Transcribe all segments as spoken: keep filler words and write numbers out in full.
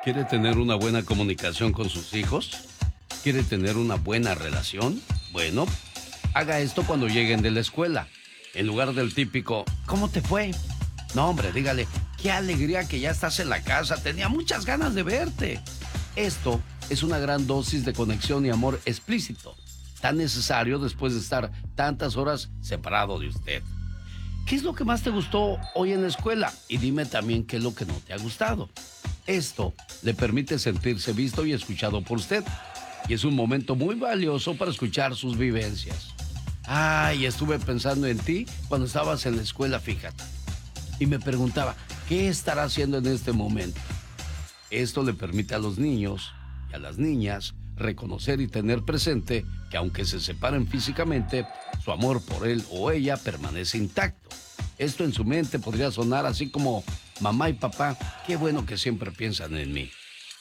¿Quiere tener una buena comunicación con sus hijos? ¿Quiere tener una buena relación? Bueno, haga esto cuando lleguen de la escuela. En lugar del típico, ¿cómo te fue? No, hombre, dígale, qué alegría que ya estás en la casa, tenía muchas ganas de verte. Esto es una gran dosis de conexión y amor explícito, tan necesario después de estar tantas horas separado de usted. ¿Qué es lo que más te gustó hoy en la escuela? Y dime también qué es lo que no te ha gustado. Esto le permite sentirse visto y escuchado por usted. Y es un momento muy valioso para escuchar sus vivencias. Ay, estuve pensando en ti cuando estabas en la escuela, fíjate. Y me preguntaba, ¿qué estará haciendo en este momento? Esto le permite a los niños y a las niñas reconocer y tener presente que aunque se separen físicamente, su amor por él o ella permanece intacto. Esto en su mente podría sonar así como, mamá y papá, qué bueno que siempre piensan en mí.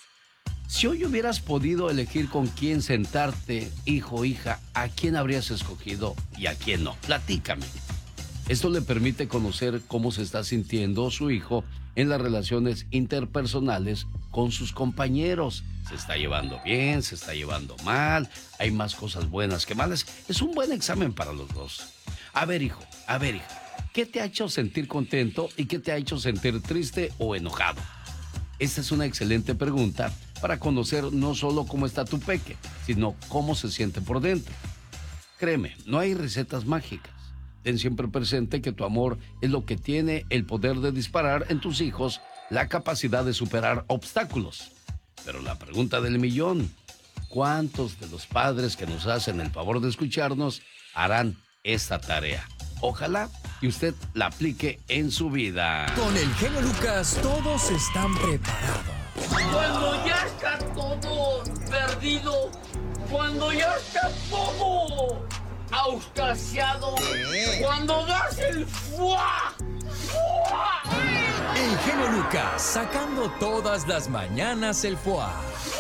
Si hoy hubieras podido elegir con quién sentarte, hijo o hija, ¿a quién habrías escogido y a quién no? Platícame. Esto le permite conocer cómo se está sintiendo su hijo en las relaciones interpersonales con sus compañeros. ¿Se está llevando bien? ¿Se está llevando mal? ¿Hay más cosas buenas que malas? Es un buen examen para los dos. A ver, hijo, a ver, hija, ¿qué te ha hecho sentir contento y qué te ha hecho sentir triste o enojado? Esta es una excelente pregunta para conocer no solo cómo está tu peque, sino cómo se siente por dentro. Créeme, no hay recetas mágicas. Ten siempre presente que tu amor es lo que tiene el poder de disparar en tus hijos la capacidad de superar obstáculos. Pero la pregunta del millón, ¿cuántos de los padres que nos hacen el favor de escucharnos harán esta tarea? Ojalá y usted la aplique en su vida. Con el genio Lucas todos están preparados. Cuando ya está todo perdido, cuando ya está todo auscasiado, cuando das el fuá, fuá. El genio Lucas sacando todas las mañanas el fuá.